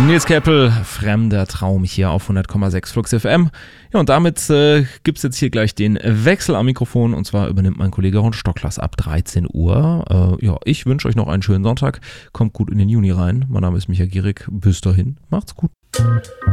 Nils Keppel, Fremder Traum hier auf 100,6 Flux FM. Ja, und damit gibt es jetzt hier gleich den Wechsel am Mikrofon, und zwar übernimmt mein Kollege Ron Stocklas ab 13 Uhr. Ich wünsche euch noch einen schönen Sonntag. Kommt gut in den Juni rein. Mein Name ist Michael Gierig. Bis dahin, macht's gut.